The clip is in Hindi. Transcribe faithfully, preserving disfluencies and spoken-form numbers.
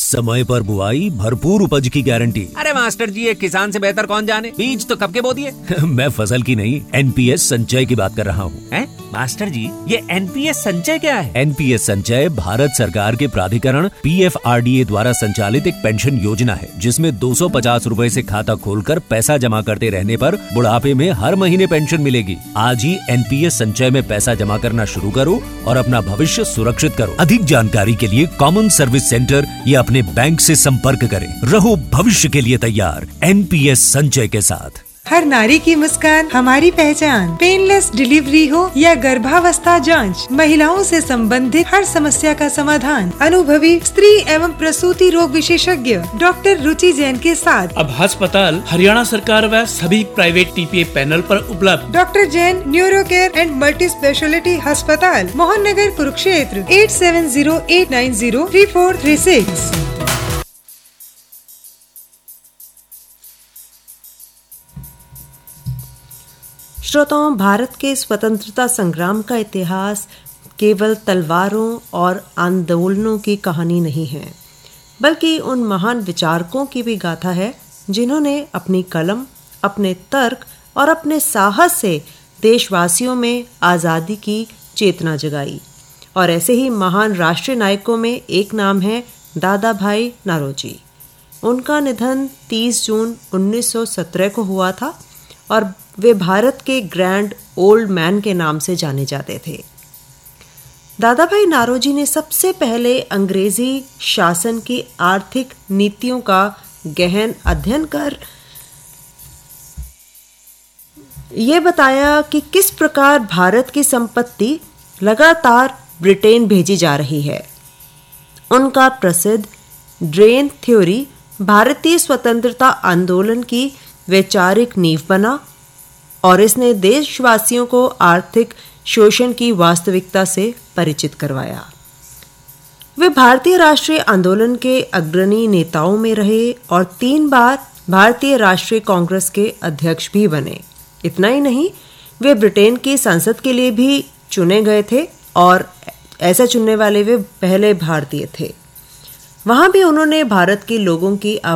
समय पर बुआई, भरपूर उपज की गारंटी। अरे मास्टर जी, ये किसान से बेहतर कौन जाने, बीज तो कब के बो दिए। मैं फसल की नहीं, एनपीएस संचय की बात कर रहा हूँ। हैं? मास्टर जी, ये एनपीएस संचय क्या है? एनपीएस संचय भारत सरकार के प्राधिकरण पीएफआरडीए द्वारा संचालित एक पेंशन योजना है, जिसमें दो सौ पचास रूपए से खाता खोलकर पैसा जमा करते रहने पर बुढ़ापे में हर महीने पेंशन मिलेगी। आज ही एनपीएस संचय में पैसा जमा करना शुरू करो और अपना भविष्य सुरक्षित करो। अधिक जानकारी के लिए कॉमन सर्विस सेंटर या अपने बैंक से संपर्क करें। रहो भविष्य के लिए तैयार एनपीएस संचय के साथ। हर नारी की मुस्कान हमारी पहचान। पेनलेस डिलीवरी हो या गर्भावस्था जांच, महिलाओं से संबंधित हर समस्या का समाधान अनुभवी स्त्री एवं प्रसूति रोग विशेषज्ञ डॉक्टर रुचि जैन के साथ अब अस्पताल हरियाणा सरकार व सभी प्राइवेट टीपीए पैनल पर उपलब्ध। Doctor Jain neuro care and multi speciality अस्पताल, Mohan Nagar, Kurukshetra. Eight seven zero eight nine zero three four three six. श्रोताओं, भारत के स्वतंत्रता संग्राम का इतिहास केवल तलवारों और आंदोलनों की कहानी नहीं है, बल्कि उन महान विचारकों की भी गाथा है जिन्होंने अपनी कलम, अपने तर्क और अपने साहस से देशवासियों में आज़ादी की चेतना जगाई। और ऐसे ही महान राष्ट्रीय नायकों में एक नाम है दादा भाई नारोजी। उनका निधन तीस जून उन्नीस सौ सत्रह को हुआ था और वे भारत के ग्रैंड ओल्ड मैन के नाम से जाने जाते थे। दादा भाई नारोजी ने सबसे पहले अंग्रेजी शासन की आर्थिक नीतियों का गहन अध्ययन कर ये बताया कि किस प्रकार भारत की संपत्ति लगातार ब्रिटेन भेजी जा रही है। उनका प्रसिद्ध ड्रेन थ्योरी भारतीय स्वतंत्रता आंदोलन की वैचारिक नींव बना और इसने देशवासियों को आर्थिक शोषण की वास्तविकता से परिचित करवाया। वे भारतीय राष्ट्रीय आंदोलन के अग्रणी नेताओं में रहे और तीन बार भारतीय राष्ट्रीय कांग्रेस के अध्यक्ष भी बने। इतना ही नहीं, वे ब्रिटेन की संसद के लिए भी चुने गए थे और ऐसा चुनने वाले वे पहले भारतीय थे। वहां भी उन्होंने भारत के लोगों की